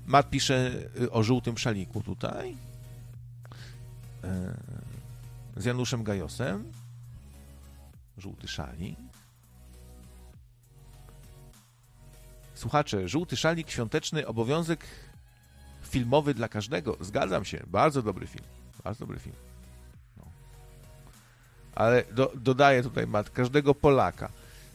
Matt pisze o żółtym szaliku tutaj. Z Januszem Gajosem. Żółty szalik. Słuchacze, żółty szalik, świąteczny obowiązek filmowy dla każdego. Zgadzam się. Bardzo dobry film. Bardzo dobry film. No. Ale dodaję tutaj, Matt, każdego Polaka.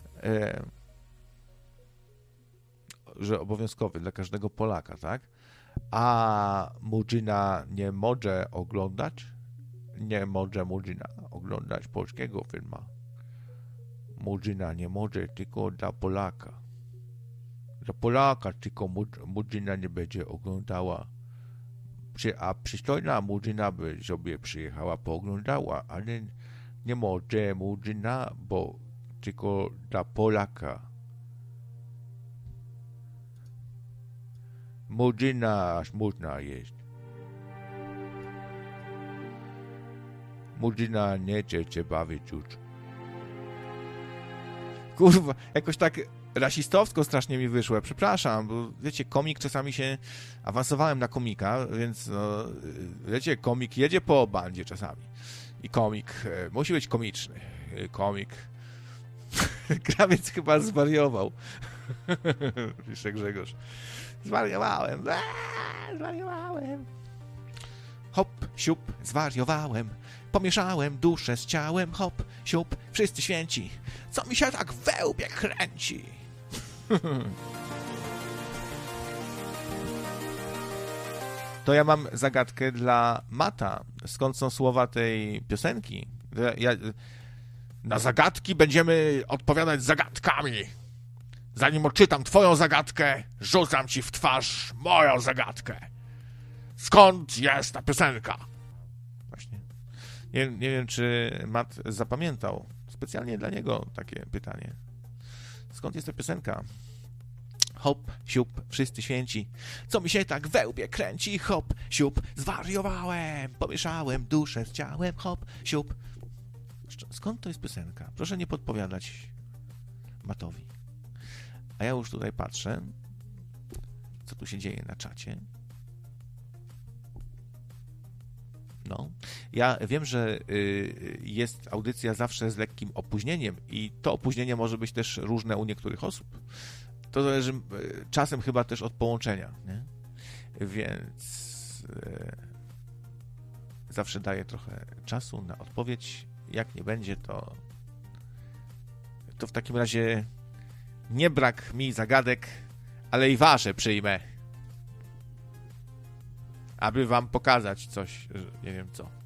Że obowiązkowy dla każdego Polaka, tak? A Murzyna nie może oglądać? Nie może Murzyna oglądać polskiego filmu. Murzyna nie może, tylko dla Polaka. Dla Polaka tylko Murzyna nie będzie oglądała. A przystojna Murzyna by sobie przyjechała, pooglądała, ale nie może Murzyna, bo tylko dla Polaka. Murzyna smutna jest. Murzyna nie chce się bawić już. Kurwa, jakoś tak rasistowsko strasznie mi wyszło. Przepraszam, bo wiecie, komik czasami się... Awansowałem na komika, więc no, wiecie, komik jedzie po bandzie czasami. I komik musi być komiczny. Komik... Krawiec chyba zwariował. Pisze Grzegorz. Zwariowałem. Zwariowałem. Hop, siup, zwariowałem. Pomieszałem duszę z ciałem. Hop, siup, wszyscy święci. Co mi się tak we łbie kręci? To ja mam zagadkę dla Mata. Skąd są słowa tej piosenki? Na zagadki będziemy odpowiadać zagadkami. Zanim odczytam twoją zagadkę, rzucam ci w twarz moją zagadkę. Skąd jest ta piosenka? Właśnie. Nie wiem, czy Matt zapamiętał. Specjalnie dla niego takie pytanie. Skąd jest ta piosenka? Hop, siup, wszyscy święci. Co mi się tak we łbie kręci? Hop, siup, zwariowałem. Pomieszałem duszę z ciałem. Hop, siup. Skąd to jest piosenka? Proszę nie podpowiadać Mattowi. A ja już tutaj patrzę, co tu się dzieje na czacie. No. Ja wiem, że jest audycja zawsze z lekkim opóźnieniem i to opóźnienie może być też różne u niektórych osób. To zależy czasem chyba też od połączenia, nie? Więc zawsze daję trochę czasu na odpowiedź. Jak nie będzie, to w takim razie nie brak mi zagadek, ale i wasze przyjmę, aby wam pokazać coś, nie wiem co.